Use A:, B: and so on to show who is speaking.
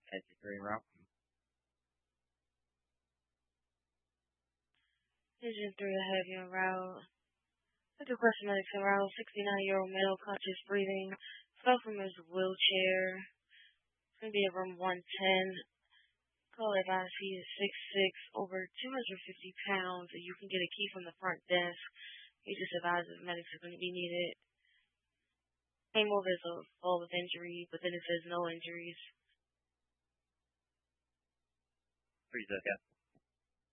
A: 53 route.
B: Engine 3 ahead of you en route. With request medics en route, 69-year-old male, conscious breathing, fell from his wheelchair. It's going to be at room 110. Call advice, he is 6'6", over 250 pounds, and you can get a key from the front desk. He just advises medics are going to be needed. Came over as a fall with injury, but then it says no injuries.
A: Freeze up, yeah.